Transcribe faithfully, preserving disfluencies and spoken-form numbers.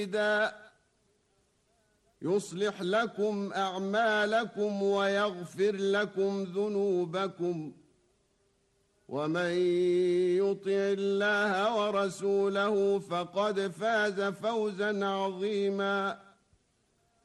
يصلح لكم أعمالكم ويغفر لكم ذنوبكم ومن يطع الله ورسوله فقد فاز فوزا عظيما.